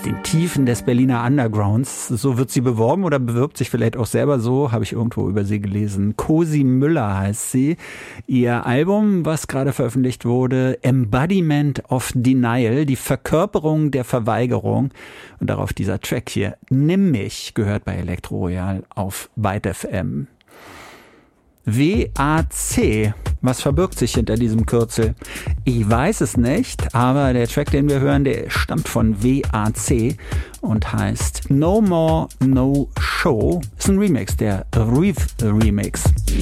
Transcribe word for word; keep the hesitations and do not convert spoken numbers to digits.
den Tiefen des Berliner Undergrounds. So wird sie beworben oder bewirbt sich vielleicht auch selber so, habe ich irgendwo über sie gelesen. Cosi Müller heißt sie. Ihr Album, was gerade veröffentlicht wurde, Embodiment of Denial, die Verkörperung der Verweigerung. Und darauf dieser Track hier, Nimm mich, gehört bei Elektro Royal auf Byte F M. W A C. Was verbirgt sich hinter diesem Kürzel? Ich weiß es nicht, aber der Track, den wir hören, der stammt von W A C und heißt No More, No Show. Ist ein Remix, der Reef Remix.